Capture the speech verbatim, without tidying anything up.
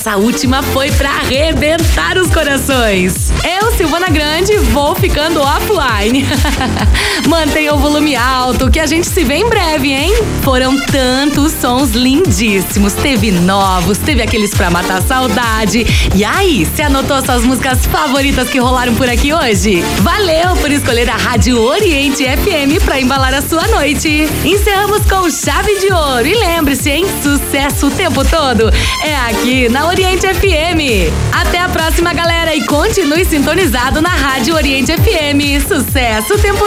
essa última foi pra arrebentar os corações. Eu, Silvana Grande, vou ficando offline. Mantenha o volume alto que a gente se vê em breve, hein? Foram tantos sons lindíssimos. Teve novos, teve aqueles pra matar a saudade. E aí, você anotou suas músicas favoritas que rolaram por aqui hoje? Valeu por escolher a Rádio Oriente F M pra embalar a sua noite. Encerramos com chave de ouro. E lembre-se, hein? Sucesso o tempo todo é aqui na Oriente F M. Até a próxima, galera, e continue sintonizado na Rádio Oriente F M. Sucesso o tempo